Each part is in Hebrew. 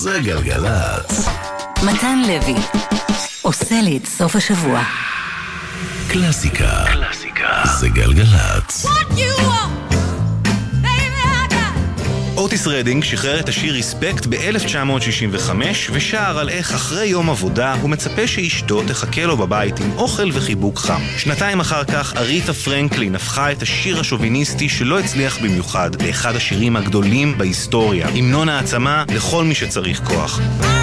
זה גלגלצ. מתן לוי עושה לי את סוף השבוע. קלאסיקה. זה גלגלצ. אוטיס רדינג שחרר את השיר ריספקט ב-1965 ושר על איך אחרי יום עבודה הוא מצפה שאשתו תחכה לו בבית עם אוכל וחיבוק חם. שנתיים אחר כך אריתה פרנקלין הפכה את השיר השוביניסטי שלא הצליח במיוחד לאחד השירים הגדולים בהיסטוריה, המנון העצמה לכל מי שצריך כוח.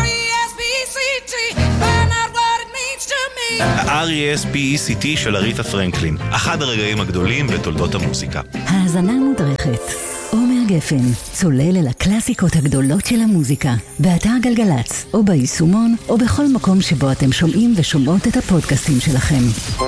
ה-R.E.S.P.E.C.T של אריתה פרנקלין, אחד הרגעים הגדולים בתולדות המוזיקה. האזנה מודרכת. עומר גפן, צולל אל הקלאסיקות הגדולות של המוזיקה, באתר גלגלצ, או ביישומון, או בכל מקום שבו אתם שומעים ושומעות את הפודקאסטים שלכם.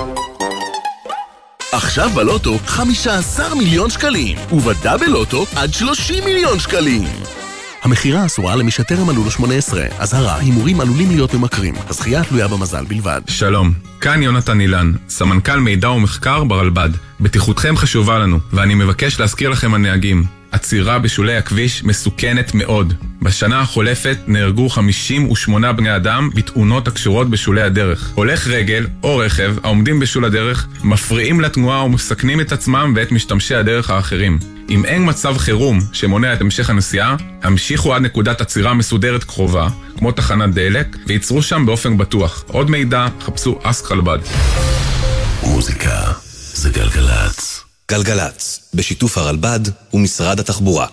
עכשיו בלוטו 15 מיליון שקלים, ובדאבל לוטו עד 30 מיליון שקלים. המחירה אסורה למי שטרם מלאו לו 18. אזהרה, הימורים עלולים להיות ממכרים. הזכייה תלויה במזל בלבד. שלום, כאן יונתן אילן, סמנכ"ל מידע ומחקר ברלב"ד. בטיחותכם חשובה לנו, ואני מבקש להזכיר לכם הנהגים. עצירה בשולי הכביש מסוכנת מאוד. בשנה החולפת נהרגו 58 בני אדם בתאונות הקשורות בשולי הדרך. הולך רגל או רכב העומדים בשול הדרך מפריעים לתנועה ומסכנים את עצמם ואת משתמשי הדרך האחרים. אם אין מצב חירום שמונע את המשך הנסיעה, המשיכו עד נקודת עצירה מסודרת קרובה, כמו תחנת דלק, וייצרו שם באופן בטוח. עוד מידע, חפשו אסק רלב"ד. מוזיקה זה גלגלצ. גלגלצ, בשיתוף הרלב"ד ומשרד התחבורה.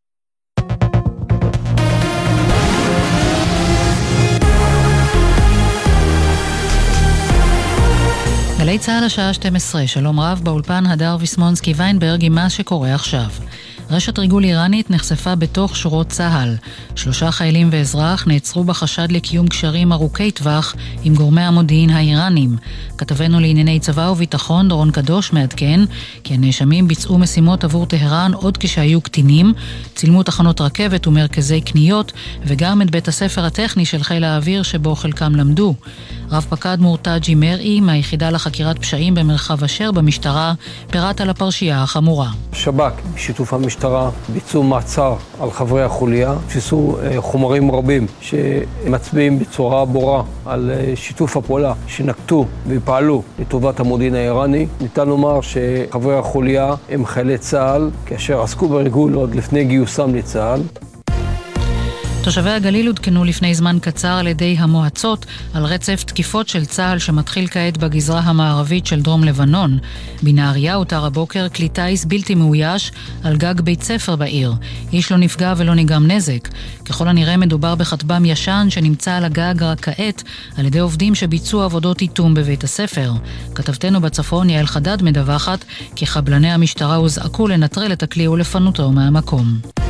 גלי צהל השעה 12, שלום רב, באולפן הדר ויסמונסקי ויינברג עם מה שקורה עכשיו. רשת ריגול איראנית נחשפה בתוך שורות צהל. 3 חיילים ואזרח נעצרו בחשד לקיום קשרים ארוכי טווח עם גורמי המודיעין האיראנים. כתבנו לענייני צבא וביטחון דורון קדוש מעדכן כי הנאשמים ביצעו משימות עבור טהרן עוד כשהיו קטינים, צילמו תחנות רכבת ומרכזי קניות וגם את בית הספר הטכני של חיל האוויר שבו חלקם למדו. רב פקד מורטג'י מרעי מהיחידה לחקירת פשעים במרחב אשר במשטרה פירט על הפרשייה החמורה. שב"כ בשיתוף המשטרה ביצעו מעצר על חברי החוליה, תפסו חומרים רבים שמצביעים בצורה ברורה על שיתוף הפעולה שנקטו ופעלו לטובת המודיעין האיראני. ניתן לומר שחברי החוליה הם חיילי צה"ל כאשר עסקו בריגול עוד לפני גיוסם לצה"ל. תושבי הגליל עודכנו לפני זמן קצר על ידי המועצות על רצף תקיפות של צה"ל שמתחיל כעת בגזרה המערבית של דרום לבנון. בנהריה הותר הבוקר כלי טיס בלתי מאויש על גג בית ספר בעיר. איש לא נפגע ולא נגרם נזק. ככל הנראה מדובר בכטב"ם ישן שנמצא על הגג רק כעת על ידי עובדים שביצעו עבודות איתום בבית הספר. כתבתנו בצפון יעל חדד מדווחת כי חבלני המשטרה הוזעקו לנטרל את הכלי ולפנותו מהמקום.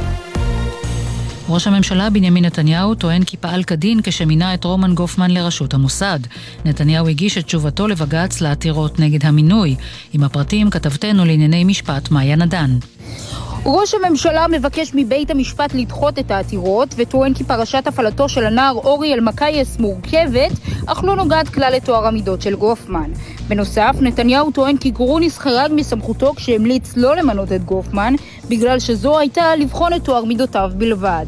ראש הממשלה בנימין נתניהו טוען כי פעל כדין כשמינה את רומן גופמן לראשות המוסד. נתניהו הגיש את תשובתו לבג"ץ לעתירות נגד המינוי. עם הפרטים כתבתנו לענייני משפט מאיה נדן. ראש הממשלה מבקש מבית המשפט לדחות את העתירות וטוען כי פרשת הפעלתו של הנער אורי אלמקייס מורכבת, אך לא נוגעת כלל לתואר המידות של גופמן. בנוסף, נתניהו טוען כי גרוניס חרג מסמכותו כשהמליץ לא למנות את גופמן, בגלל שזו הייתה לבחון את תואר מידותיו בלבד.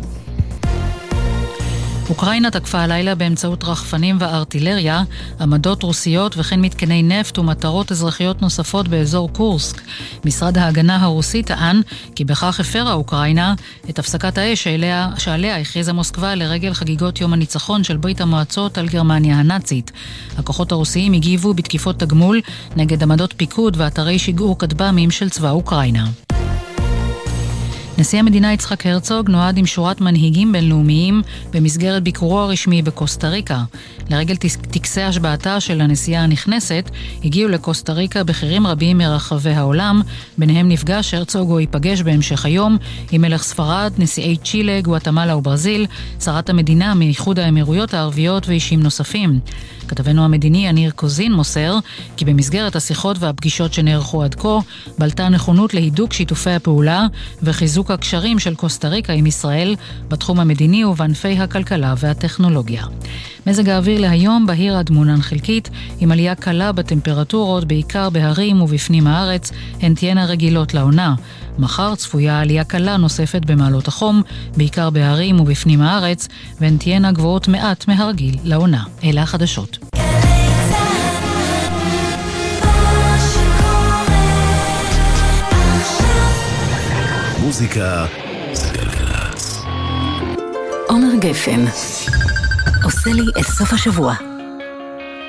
אוקראינה תקפה הלילה באמצעות רחפנים וארטילריה, עמדות רוסיות וכן מתקני נפט ומטרות אזרחיות נוספות באזור קורסק. משרד ההגנה הרוסי טען כי בכך הפרה אוקראינה את הפסקת האש שעליה הכריזה מוסקבה לרגל חגיגות יום הניצחון של ברית המועצות על גרמניה הנאצית. הכוחות הרוסיים הגיבו בתקיפות תגמול נגד עמדות פיקוד ואתרי שיגור כטב"מים של צבא אוקראינה. נשיא המדינה יצחק הרצוג נועד עם שורת מנהיגים בינלאומיים במסגרת ביקורו הרשמי בקוסטה ריקה. לרגל טקסי השבעתה של הנשיאה הנכנסת, הגיעו לקוסטה ריקה בכירים רבים מרחבי העולם, ביניהם נפגש הרצוג או ייפגש בהמשך היום עם מלך ספרד, נשיאי צ'ילה, גואטמלה וברזיל, שרת המדינה מאיחוד האמירויות הערביות ואישים נוספים. כתבנו המדיני יניר קוזין מוסר כי במסגרת השיחות והפגישות שנערכו עד כה, בלטה נכונות להידוק שיתופי הפעולה וחיזוק חיזוק הקשרים של קוסטה ריקה עם ישראל בתחום המדיני ובענפי הכלכלה והטכנולוגיה. מזג האוויר להיום בהיר עד מעונן חלקית, עם עלייה קלה בטמפרטורות בעיקר בהרים ובפנים הארץ, הן תהיינה רגילות לעונה. מחר צפויה עלייה קלה נוספת במעלות החום, בעיקר בהרים ובפנים הארץ, והן תהיינה גבוהות מעט מהרגיל לעונה. אלה החדשות. מוזיקה זה גלגלצ. עומר גפן עושה לי את סוף השבוע.